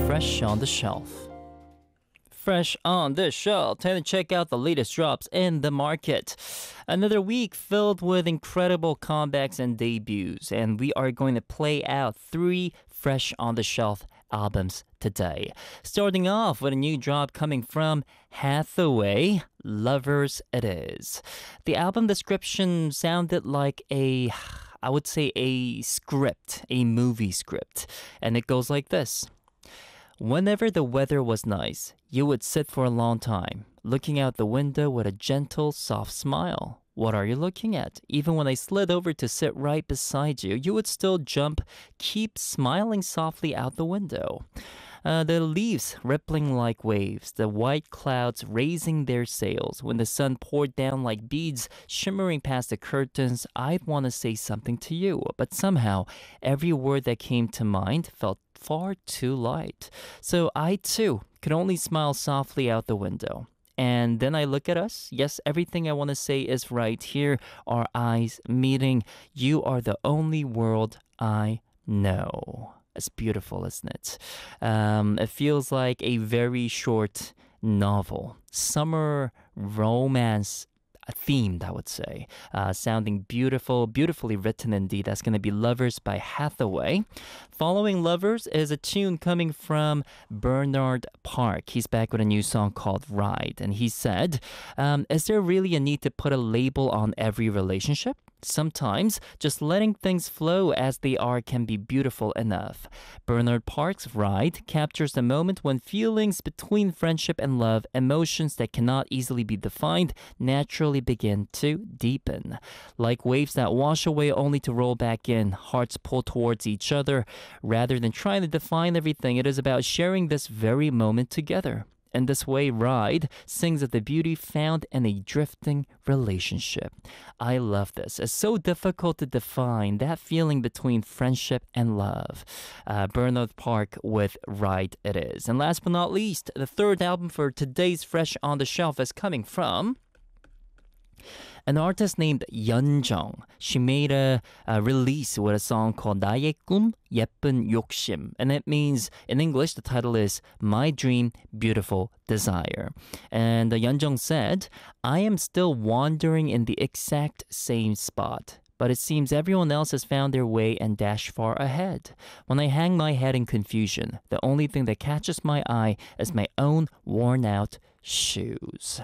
Fresh on the Shelf. Fresh on the shelf. Time to check out the latest drops in the market. Another week filled with incredible comebacks and debuts, and we are going to play out 3 fresh on the shelf albums today. Starting off with a new drop coming from Hathaway, Lovers It Is. The album description sounded like I would say a script, a movie script, and it goes like this. Whenever the weather was nice, you would sit for a long time, looking out the window with a gentle, soft smile. What are you looking at? Even when I slid over to sit right beside you, you would still jump, keep smiling softly out the window. The leaves rippling like waves, the white clouds raising their sails. When the sun poured down like beads, shimmering past the curtains, I'd want to say something to you, but somehow every word that came to mind felt far too light. So I too could only smile softly out the window. And then I look at us. Yes, everything I want to say is right here. Our eyes meeting. You are the only world I know. It's beautiful, isn't it? It feels like a very short novel. Summer romance themed, I would say. Sounding beautiful, beautifully written indeed. That's going to be Lovers by Hathaway. Following Lovers is a tune coming from Bernard Park. He's back with a new song called Ride. And he said, is there really a need to put a label on every relationship? Sometimes just letting things flow as they are can be beautiful enough. Bernard Park's Ride captures the moment when feelings between friendship and love, emotions that cannot easily be defined, naturally begin to deepen. Like waves that wash away only to roll back in, hearts pull towards each other. Rather than trying to define everything, it is about sharing this very moment together. In this way, Ride sings of the beauty found in a drifting relationship. I love this. It's so difficult to define that feeling between friendship and love. Bernard Park with Ride It Is. And last but not least, the third album for today's Fresh on the Shelf is coming from an artist named Yeonjung. She made a release with a song called 나의 꿈 예쁜 욕심. And it means, in English, the title is My Dream, Beautiful Desire. And Yeonjung said, I am still wandering in the exact same spot. But it seems everyone else has found their way and dashed far ahead. When I hang my head in confusion, the only thing that catches my eye is my own worn-out shoes.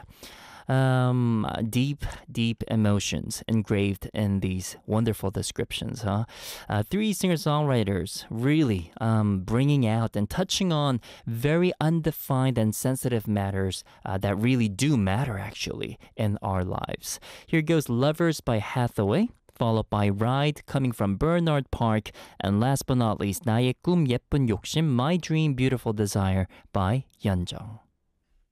Deep emotions engraved in these wonderful descriptions, huh? 3 singer-songwriters really bringing out and touching on very undefined and sensitive matters that really do matter, actually, in our lives. Here goes Lovers by Hathaway, followed by Ride coming from Bernard Park, and last but not least, 나의 꿈 예쁜 욕심, My Dream, Beautiful Desire by Yeonjung.